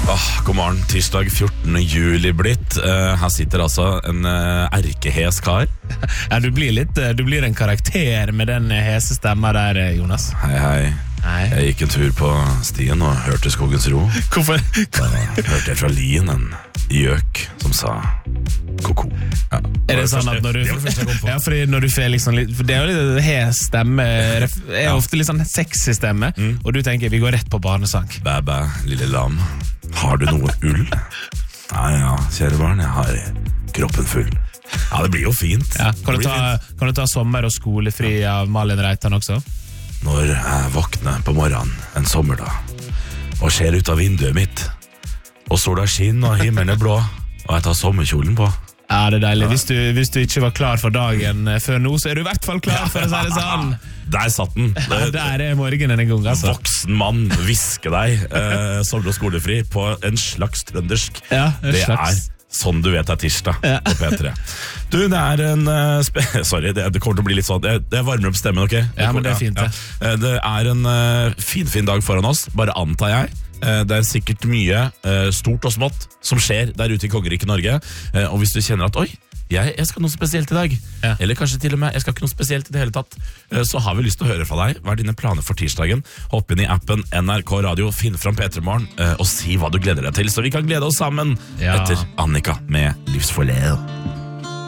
God morgen, tirsdag 14. juli blitt. Her sitter altså en erkehes kar. Ja, du blir en karakter med den hese stemma der, Jonas. Hei. Jeg gikk en tur på stien og hørte skogens ro. Hvorfor? Da hørte jeg fra lien en gjøk som sa koko. Ja, er det sånn at når du... Ja, fordi når du får liksom litt... For det er jo litt hes stemme, er ofte litt sånn sexy stemme, og du tenker, vi går rett på barnesang. Bæ, bæ, lille lam. Har du noe ull? Ja, kjære barn, jeg har kroppen full. Ja, det blir jo fint. Ja, kan du ta sommer- og skolefri av Malin Reitan også? Når jeg våkner på morgenen en sommerdag og ser ut av vinduet mitt, og sola skinner og himmelen er blå, og jeg tar sommerkjolen på. Ja, det er deilig. Hvis du ikke var klar for dagen før nå, så er du i hvert fall klar, for å si det sånn. Der satt den. Der er morgenen en gang, altså. Voksen mann hvisker deg sommer- og skolefri på en slags trøndersk. Ja, det er sånn du vet det er tirsdag på P3. Du, det er en... Sorry, det kommer til å bli litt sånn... Det varmer opp stemmen, ok? Ja, men det er fint, det. Det er en fin dag foran oss, bare antar jeg. Det er sikkert mye stort og smått som skjer der ute i Kongeriket Norge. Og hvis du kjenner at, oi, jeg skal noe spesielt i dag, eller kanskje til og med, jeg skal ikke noe spesielt i det hele tatt, så har vi lyst til å høre fra deg. Hva er dine planer for tirsdagen? Hopp inn i appen NRK Radio, finn fram P3 Morgen, og si hva du gleder deg til, så vi kan glede oss sammen etter Annika med Livsforledet.